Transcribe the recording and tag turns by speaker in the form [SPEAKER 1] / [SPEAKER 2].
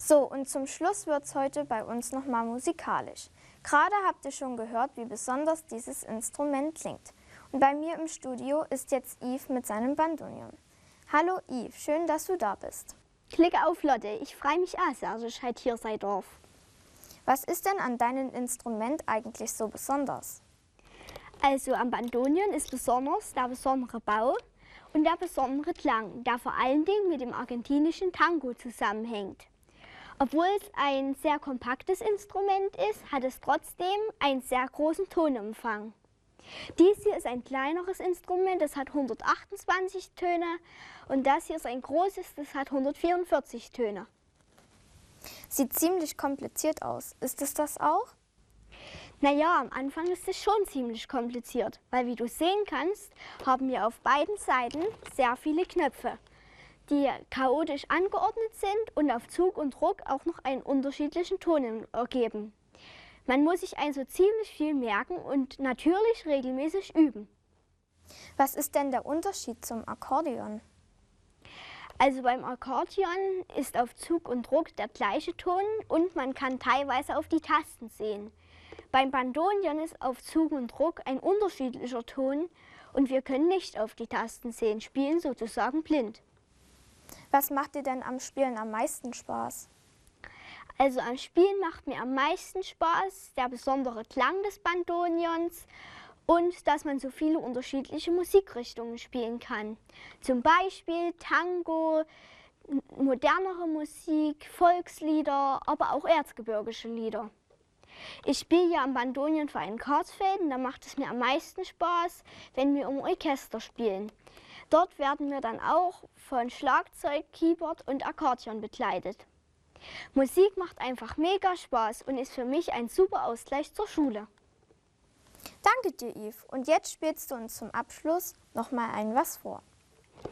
[SPEAKER 1] So, und zum Schluss wird es heute bei uns nochmal musikalisch. Gerade habt ihr schon gehört, wie besonders dieses Instrument klingt. Und bei mir im Studio ist jetzt Yves mit seinem Bandonion. Hallo Yves, schön, dass du da bist.
[SPEAKER 2] Klicke auf Lotte, ich freue mich auch sehr, dass ich heute hier sein darf.
[SPEAKER 1] Was ist denn an deinem Instrument eigentlich so besonders?
[SPEAKER 2] Also am Bandonion ist besonders der besondere Bau und der besondere Klang, der vor allen Dingen mit dem argentinischen Tango zusammenhängt. Obwohl es ein sehr kompaktes Instrument ist, hat es trotzdem einen sehr großen Tonumfang. Dies hier ist ein kleineres Instrument, das hat 128 Töne und das hier ist ein großes, das hat 144 Töne.
[SPEAKER 1] Sieht ziemlich kompliziert aus. Ist es das auch?
[SPEAKER 2] Naja, am Anfang ist es schon ziemlich kompliziert, weil wie du sehen kannst, haben wir auf beiden Seiten sehr viele Knöpfe, die chaotisch angeordnet sind und auf Zug und Druck auch noch einen unterschiedlichen Ton ergeben. Man muss sich also ziemlich viel merken und natürlich regelmäßig üben.
[SPEAKER 1] Was ist denn der Unterschied zum Akkordeon?
[SPEAKER 2] Also beim Akkordeon ist auf Zug und Druck der gleiche Ton und man kann teilweise auf die Tasten sehen. Beim Bandonion ist auf Zug und Druck ein unterschiedlicher Ton und wir können nicht auf die Tasten sehen, spielen sozusagen blind.
[SPEAKER 1] Was macht dir denn am Spielen am meisten Spaß?
[SPEAKER 2] Also am Spielen macht mir am meisten Spaß der besondere Klang des Bandonions und dass man so viele unterschiedliche Musikrichtungen spielen kann. Zum Beispiel Tango, modernere Musik, Volkslieder, aber auch erzgebirgische Lieder. Ich spiele ja am Bandonion für einen Karlsfeld und da macht es mir am meisten Spaß, wenn wir im Orchester spielen. Dort werden wir dann auch von Schlagzeug, Keyboard und Akkordeon begleitet. Musik macht einfach mega Spaß und ist für mich ein super Ausgleich zur Schule.
[SPEAKER 1] Danke dir, Yves. Und jetzt spielst du uns zum Abschluss noch mal ein was vor.